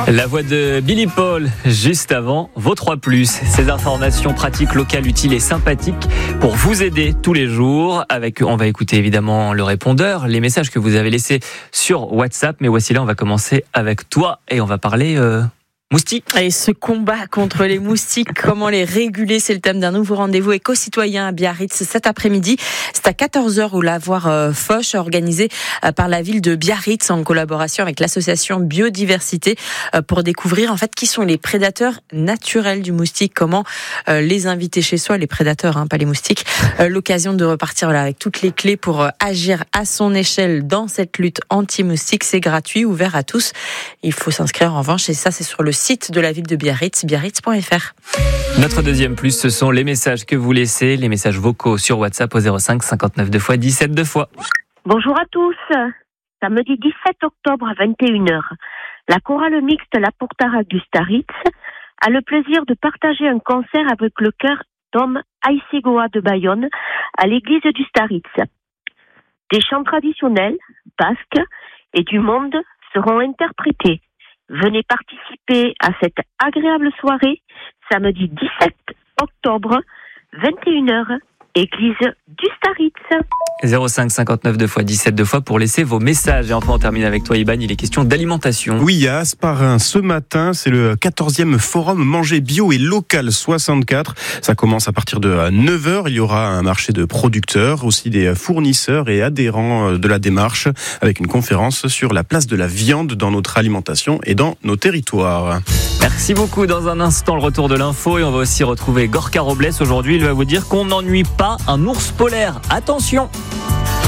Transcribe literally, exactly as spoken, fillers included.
La voix de Billy Paul, juste avant vos trois plus. Ces informations pratiques, locales, utiles et sympathiques pour vous aider tous les jours. Avec, on va écouter évidemment le répondeur, les messages que vous avez laissés sur WhatsApp. Mais voici là, on va commencer avec toi et on va parler euh, moustiques. Et ce combat contre les moustiques, comment les réguler, c'est le thème d'un nouveau rendez-vous éco-citoyen à Biarritz cet après-midi. C'est à quatorze heures au lavoir euh, Foch, organisé euh, par la ville de Biarritz en collaboration avec l'association Biodiversité euh, pour découvrir en fait qui sont les prédateurs naturels du moustique, comment euh, les inviter chez soi, les prédateurs, hein, pas les moustiques. Euh, l'occasion de repartir voilà, avec toutes les clés pour euh, agir à son échelle dans cette lutte anti-moustique. C'est gratuit, ouvert à tous. Il faut s'inscrire en revanche et ça c'est sur le site de la ville de Biarritz, biarritz point f r. Notre deuxième plus, ce sont les messages que vous laissez, les messages vocaux sur WhatsApp au zéro cinq cinquante-neuf deux fois dix-sept deux fois. Bonjour à tous. Samedi dix-sept octobre à vingt et une heures, la chorale mixte La Portara du Staritz a le plaisir de partager un concert avec le chœur d'hommes Aïségoa de Bayonne à l'église du Staritz. Des chants traditionnels, basques et du monde seront interprétés. Venez participer à cette agréable soirée, samedi dix-sept octobre, vingt et une heures, église du Staritz. zéro cinq cinquante-neuf deux fois dix-sept deux fois pour laisser vos messages. Et enfin, on termine avec toi, Iban. Il est question d'alimentation. Oui, à Hasparren, ce matin, c'est le quatorzième forum Manger Bio et Local soixante-quatre. Ça commence à partir de neuf heures. Il y aura un marché de producteurs, aussi des fournisseurs et adhérents de la démarche, avec une conférence sur la place de la viande dans notre alimentation et dans nos territoires. Merci beaucoup. Dans un instant, le retour de l'info. Et on va aussi retrouver Gorka Robles. Aujourd'hui, il va vous dire qu'on n'ennuie pas un ours polaire. Attention!